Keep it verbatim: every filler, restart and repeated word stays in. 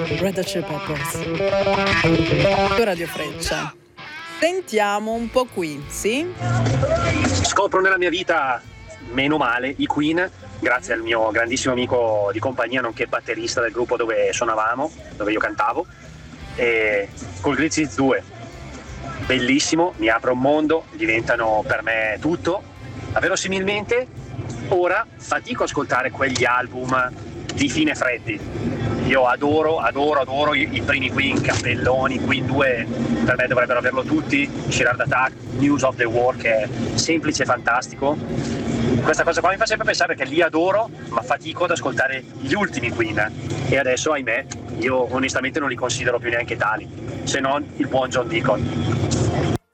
Red Hot Chili Peppers. Radio Freccia. Sentiamo un po' qui, sì? Scopro nella mia vita, meno male, i Queen, grazie al mio grandissimo amico di compagnia, nonché batterista del gruppo dove suonavamo, dove io cantavo, e col Grizzlies due. Bellissimo, mi apre un mondo, diventano per me tutto. Ma verosimilmente ora fatico a ascoltare quegli album di fine freddi. Io adoro, adoro, adoro i, i primi Queen, Cappelloni, Queen due, per me dovrebbero averlo tutti, Sheer Attack, News of the War, che è semplice e fantastico. Questa cosa qua mi fa sempre pensare che li adoro, ma fatico ad ascoltare gli ultimi Queen. E adesso, ahimè, io onestamente non li considero più neanche tali, se non il buon John Deacon.